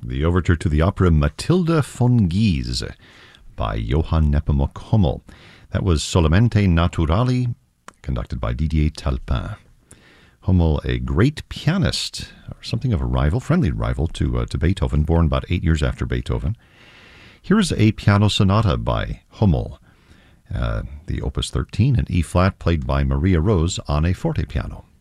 the overture to the opera Matilda von Guise by Johann Nepomuk Hummel. That was Solamente Naturali, conducted by Didier Talpin. Hummel, a great pianist, or something of a rival, friendly rival to Beethoven, born about 8 years after Beethoven. Here is a piano sonata by Hummel, the Opus 13 in E-flat, played by Maria Rose on a forte piano.